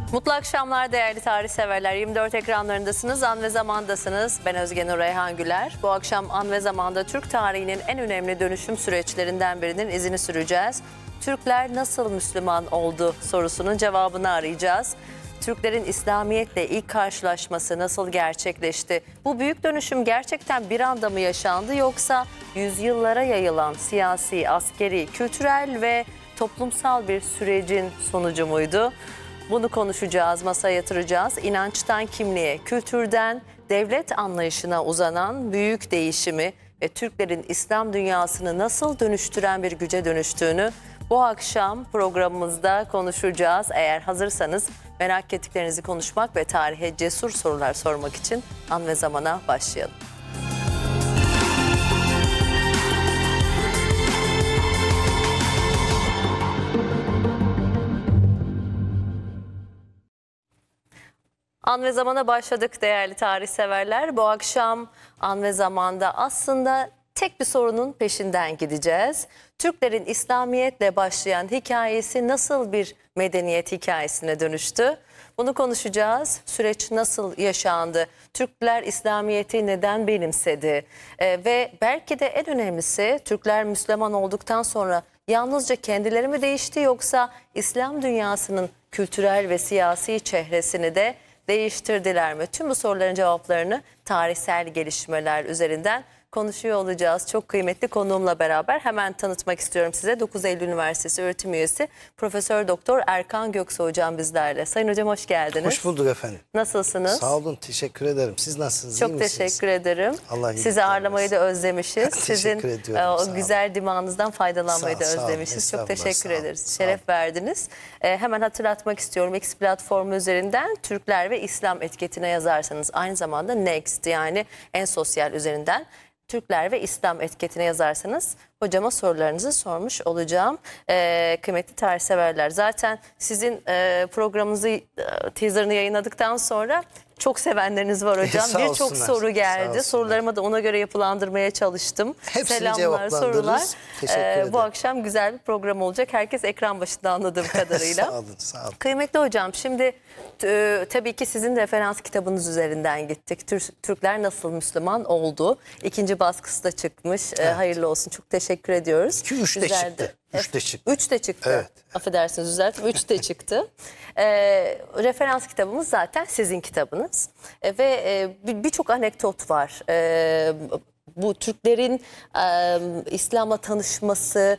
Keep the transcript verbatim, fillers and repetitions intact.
Mutlu akşamlar değerli tarih severler. yirmi dört ekranlarındasınız, An ve Zaman'dasınız. Ben Özge Nur Reyhan Güler. Bu akşam An ve Zaman'da Türk tarihinin en önemli dönüşüm süreçlerinden birinin izini süreceğiz. Türkler nasıl Müslüman oldu sorusunun cevabını arayacağız. Türklerin İslamiyet'le ilk karşılaşması nasıl gerçekleşti? Bu büyük dönüşüm gerçekten bir anda mı yaşandı yoksa yüzyıllara yayılan siyasi, askeri, kültürel ve toplumsal bir sürecin sonucu muydu? Bunu konuşacağız, masaya yatıracağız. İnançtan kimliğe, kültürden devlet anlayışına uzanan büyük değişimi ve Türklerin İslam dünyasını nasıl dönüştüren bir güce dönüştüğünü bu akşam programımızda konuşacağız. Eğer hazırsanız merak ettiklerinizi konuşmak ve tarihe cesur sorular sormak için An ve Zaman'a başlayalım. An ve Zaman'a başladık değerli tarih severler. Bu akşam An ve Zaman'da aslında tek bir sorunun peşinden gideceğiz. Türklerin İslamiyet'le başlayan hikayesi nasıl bir medeniyet hikayesine dönüştü? Bunu konuşacağız. Süreç nasıl yaşandı? Türkler İslamiyet'i neden benimsedi? Ee, ve belki de en önemlisi Türkler Müslüman olduktan sonra yalnızca kendileri mi değişti yoksa İslam dünyasının kültürel ve siyasi çehresini de değiştirdiler mi? Tüm bu soruların cevaplarını tarihsel gelişmeler üzerinden konuşuyor olacağız. Çok kıymetli konuğumla beraber hemen tanıtmak istiyorum size. dokuz Eylül Üniversitesi öğretim üyesi Profesör Doktor Erkan Göksu hocam bizlerle. Sayın hocam hoş geldiniz. Hoş bulduk efendim. Nasılsınız? Sağ olun, teşekkür ederim. Siz nasılsınız? Çok iyi teşekkür misiniz? ederim. Allah Sizi ağırlamayı da özlemişiz. Sizin ediyorum, e, sağ o olun. güzel dimağınızdan faydalanmayı Sağ- da sağ olun, özlemişiz. Çok estağfurullah, teşekkür sağ olun, ederiz. sağ Şeref olun. verdiniz. E, hemen hatırlatmak istiyorum. X platformu üzerinden Türkler ve İslam etiketine yazarsanız aynı zamanda Next yani en sosyal üzerinden Türkler ve İslam etiketine yazarsanız hocama sorularınızı sormuş olacağım. Ee, kıymetli tarihseverler, zaten sizin e, programınızı e, teaserını yayınladıktan sonra çok sevenleriniz var hocam. Sağ Birçok olsunlar, soru sağ geldi. olsunlar. Sorularımı da ona göre yapılandırmaya çalıştım. Hepsini Selamlar, cevaplandırırız. sorular. Teşekkür Ee, ederim. bu akşam güzel bir program olacak. Herkes ekran başında anladığım kadarıyla. Sağ olun, sağ olun. Kıymetli hocam, şimdi e, tabii ki sizin referans kitabınız üzerinden gittik. Türk, Türkler nasıl Müslüman oldu? İkinci baskısı da çıkmış. E, hayırlı olsun. Çok teşekkür ediyoruz. İki, üç de Bizler çıktı. Üç de çıktı. Üç de çıktı. Evet. Affedersiniz düzelttim. Üç de çıktı. E, referans kitabımız zaten sizin kitabınız. E, ve e, bir- birçok anekdot var. E, bu Türklerin e, İslam'la tanışması,